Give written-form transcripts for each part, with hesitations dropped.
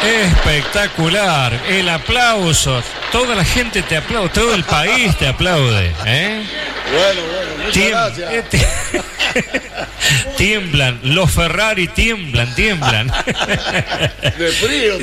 Espectacular. El aplauso. Toda la gente te aplaude, todo el país te aplaude. Bueno, muchas gracias. Tiemblan, los Ferrari tiemblan. De frío.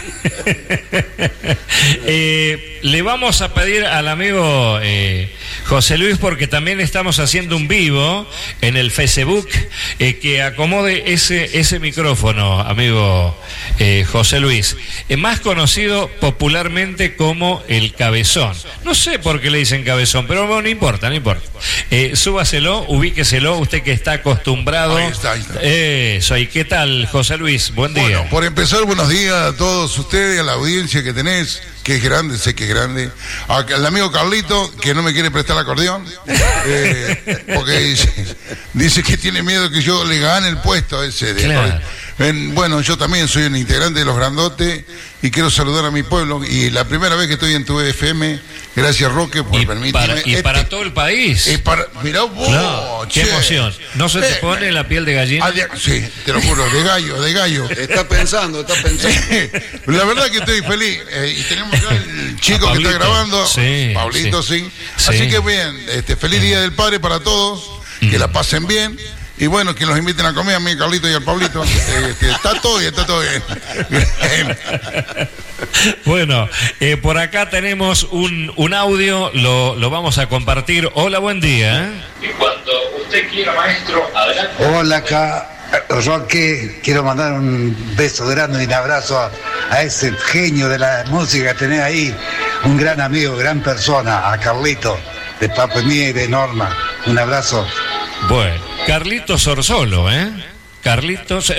Le vamos a pedir al amigo José Luis, porque también estamos haciendo un vivo en el Facebook, que acomode ese micrófono, amigo José Luis, más conocido popularmente como el Cabezón. No sé por qué le dicen Cabezón, pero bueno, no importa. Súbaselo, ubíqueselo, usted que está acostumbrado. Ahí está. Eso, ¿y qué tal, José Luis? Buen día. Bueno, por empezar, buenos días a todos ustedes, a la audiencia que tenés, que es grande, sé que es grande. Al amigo Carlito, que no me quiere prestar el acordeón, porque dice que tiene miedo que yo le gane el puesto ese. Claro. Bueno, yo también soy un integrante de Los Grandotes y quiero saludar a mi pueblo. Y la primera vez que estoy en tu FM, gracias Roque por permitirme. Para todo el país. Mirá vos, claro, qué emoción. ¿No se te pone la piel de gallina? Sí, te lo juro, de gallo. Está pensando. La verdad que estoy feliz. Y tenemos acá el chico que está grabando, sí, Pablito, sí. Así que bien, feliz Día del Padre para todos, que la pasen bien. Y bueno, que los inviten a comer a mí, Carlito y al Pablito. Está todo bien. Bueno, por acá tenemos un audio, lo vamos a compartir. Hola, buen día. Y cuando usted quiera, maestro, adelante. Hola, acá, Roque. Quiero mandar un beso grande y un abrazo a ese genio de la música que tenés ahí. Un gran amigo, gran persona, a Carlito, de Pape Mía y de Norma. Un abrazo. Bueno, Carlitos Orsolo, Carlitos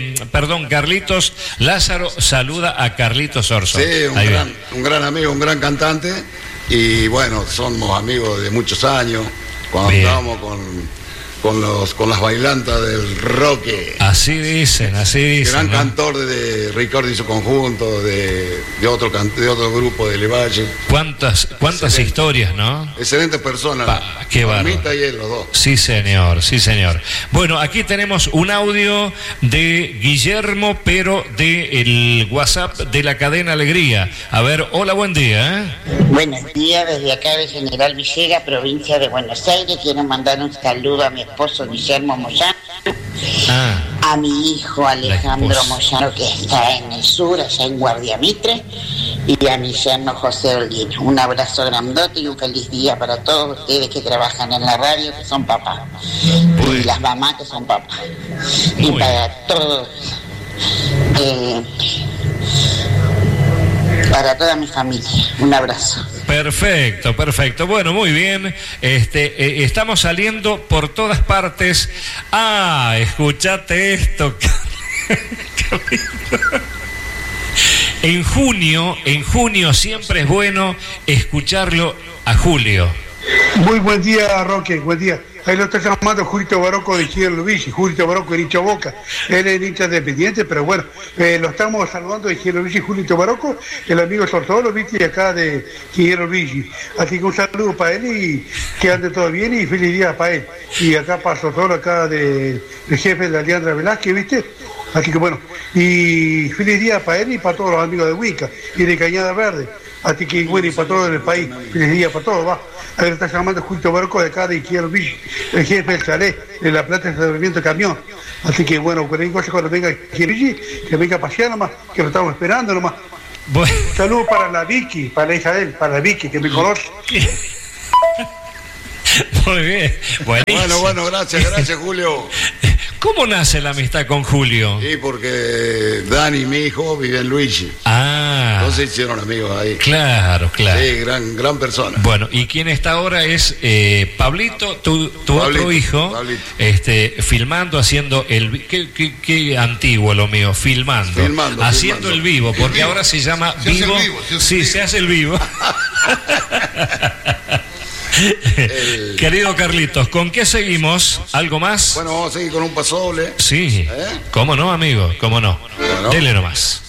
Lázaro saluda a Carlitos Orsolo. Sí, un gran amigo, un gran cantante. Y bueno, somos amigos de muchos años. Cuando estábamos con las bailantas del Roque. Así dicen. Gran cantor de Ricardo y su conjunto, de otro grupo de Levalle. ¿Cuántas historias, no? Excelente persona. Qué bárbaro. Y él, los dos. Sí, señor. Bueno, aquí tenemos un audio de Guillermo, pero del WhatsApp de la cadena Alegría. A ver, hola, buen día. Buenos días, desde acá de General Villegas, provincia de Buenos Aires. Quiero mandar un saludo a mi esposo Guillermo Moyano, a mi hijo Alejandro Moyano, que está en el sur, allá en Guardiamitre, y a mi yerno José Holguín. Un abrazo grandote y un feliz día para todos ustedes que trabajan en la radio, que son papás, y las mamás que son papás, y para todos, para toda mi familia. Un abrazo. Perfecto. Bueno, muy bien. Estamos saliendo por todas partes. Escuchate esto. En junio siempre es bueno escucharlo a Julio. Muy buen día, Roque, buen día. Ahí lo está llamando Julito Barocco de Giero Luigi, Julito Barocco de hincha Boca. Él es hincha independiente, pero bueno, lo estamos saludando de Giero Luigi, Julito Barocco, el amigo Sortolo, viste, acá de Giero Luigi. Así que un saludo para él y que ande todo bien y feliz día para él. Y acá para Sortolo, acá del jefe de Aliandra Velázquez, viste. Así que bueno, y feliz día para él y para todos los amigos de Huica y de Cañada Verde. Así que bueno, y para todo el país, feliz día para todos, va. Ahí lo está llamando Julito Barocco de acá de Giero Luigi, el jefe del chalet de La Plata de Estacionamiento de Camión. Así que bueno, cualquier cosa cuando venga Giero Luigi, que venga a pasear nomás, que lo estamos esperando nomás. Bueno. Saludos para la Vicky, para la hija de él, para la Vicky, que me conoce. Muy bien. Bueno, gracias Julio. ¿Cómo nace la amistad con Julio? Sí, porque Dani, mi hijo, vive en Luigi. Entonces hicieron amigos ahí. Claro. Sí, gran persona. Bueno, y quien está ahora es Pablito, tu otro hijo, Pablito. Filmando, haciendo el... Qué antiguo lo mío, filmando. Haciendo el vivo, porque ahora se llama vivo. Se hace el vivo. Querido Carlitos, ¿con qué seguimos? ¿Algo más? Bueno, vamos a seguir con un pasoble. Sí, ¿cómo no, amigo? ¿Cómo no? Bueno. Dele nomás.